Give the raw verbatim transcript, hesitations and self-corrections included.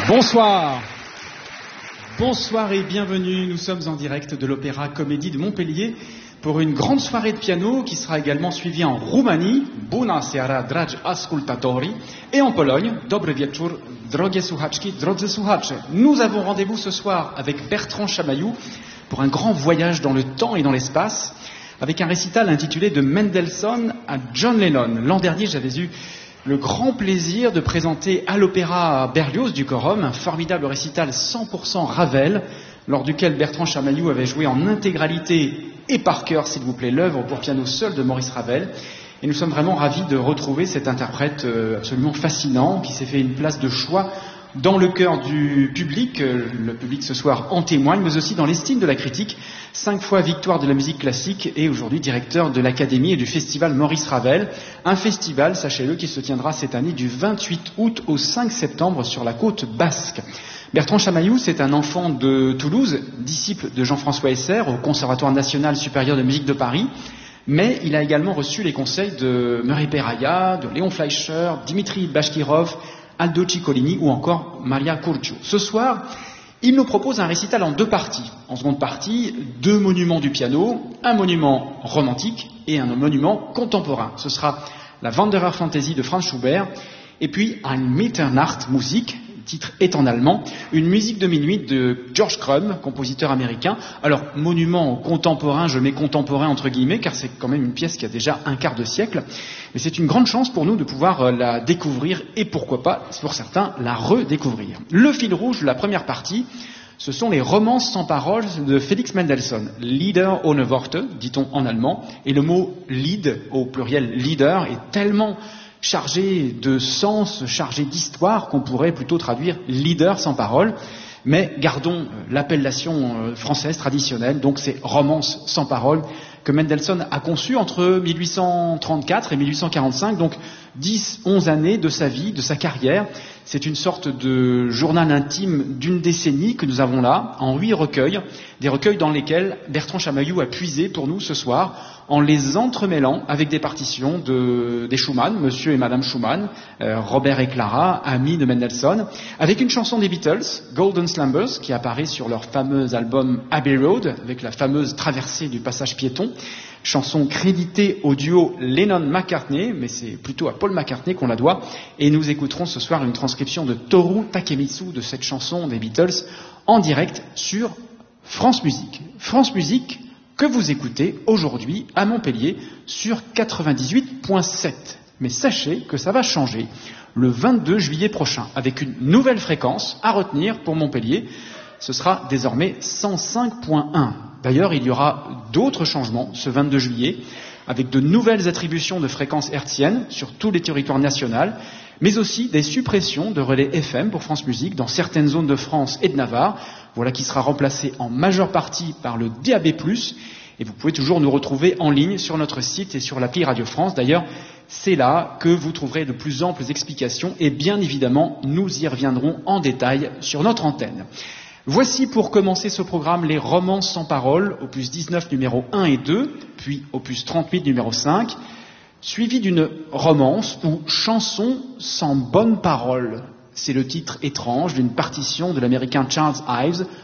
Bonsoir. Bonsoir et bienvenue. Nous sommes en direct de l'Opéra Comédie de Montpellier pour une grande soirée de piano qui sera également suivie en Roumanie, Bună seara, dragi ascultatori, et en Pologne, Dobry wieczór, drogie słuchaczki, drodzy słuchacze. Nous avons rendez-vous ce soir avec Bertrand Chamaillou pour un grand voyage dans le temps et dans l'espace, avec un récital intitulé de Mendelssohn à John Lennon. L'an dernier, j'avais eu le grand plaisir de présenter à l'Opéra Berlioz du Corum un formidable récital cent pour cent Ravel, lors duquel Bertrand Chamaillou avait joué en intégralité et par cœur, s'il vous plaît, l'œuvre pour piano seul de Maurice Ravel. Et nous sommes vraiment ravis de retrouver cet interprète absolument fascinant qui s'est fait une place de choix dans le cœur du public. Le public ce soir en témoigne, mais aussi dans l'estime de la critique. Cinq fois victoire de la musique classique et aujourd'hui directeur de l'Académie et du Festival Maurice Ravel. Un festival, sachez-le, qui se tiendra cette année du vingt-huit août au cinq septembre sur la côte basque. Bertrand Chamaillou, c'est un enfant de Toulouse, disciple de Jean-François Esser au Conservatoire national supérieur de musique de Paris. Mais il a également reçu les conseils de Murray Peraya, de Léon Fleischer, Dimitri Bashkirov, Aldo Ciccolini ou encore Maria Curciu. Ce soir, il nous propose un récital en deux parties. En seconde partie, deux monuments du piano, un monument romantique et un monument contemporain. Ce sera la Wanderer Fantasy de Franz Schubert et puis un Mitternacht Musik, titre est en allemand, une musique de minuit de George Crumb, compositeur américain. Alors, monument contemporain, je mets contemporain entre guillemets, car c'est quand même une pièce qui a déjà un quart de siècle. Mais c'est une grande chance pour nous de pouvoir la découvrir et pourquoi pas, pour certains, la redécouvrir. Le fil rouge de la première partie, ce sont les romances sans paroles de Félix Mendelssohn. Lieder ohne Worte, dit-on en allemand, et le mot Lied, au pluriel leader, est tellement chargé de sens, chargé d'histoire, qu'on pourrait plutôt traduire leader sans parole. Mais gardons l'appellation française traditionnelle, donc c'est romances sans parole, que Mendelssohn a conçu entre mille huit cent trente-quatre et mille huit cent quarante-cinq, donc dix, onze années de sa vie, de sa carrière. C'est une sorte de journal intime d'une décennie que nous avons là, en huit recueils, des recueils dans lesquels Bertrand Chamaillou a puisé pour nous ce soir, en les entremêlant avec des partitions de, des Schumann, Monsieur et Madame Schumann, euh, Robert et Clara, amis de Mendelssohn, avec une chanson des Beatles, Golden Slumbers, qui apparaît sur leur fameux album Abbey Road, avec la fameuse traversée du passage piéton, chanson créditée au duo Lennon-McCartney, mais c'est plutôt à Paul McCartney qu'on la doit, et nous écouterons ce soir une transcription de Toru Takemitsu de cette chanson des Beatles en direct sur France Musique. France Musique, que vous écoutez aujourd'hui à Montpellier sur quatre-vingt-dix-huit point sept. Mais sachez que ça va changer le vingt-deux juillet prochain avec une nouvelle fréquence à retenir pour Montpellier. Ce sera désormais cent cinq point un. D'ailleurs, il y aura d'autres changements ce vingt-deux juillet avec de nouvelles attributions de fréquences hertziennes sur tous les territoires nationaux, mais aussi des suppressions de relais F M pour France Musique dans certaines zones de France et de Navarre, voilà qui sera remplacé en majeure partie par le D A B plus, et vous pouvez toujours nous retrouver en ligne sur notre site et sur l'appli Radio France. D'ailleurs, c'est là que vous trouverez de plus amples explications, et bien évidemment, nous y reviendrons en détail sur notre antenne. Voici pour commencer ce programme les romances sans paroles, opus dix-neuf numéro un et deux, puis opus trente-huit numéro cinq, suivi d'une romance ou chanson sans bonne parole. C'est le titre étrange d'une partition de l'américain Charles Ives,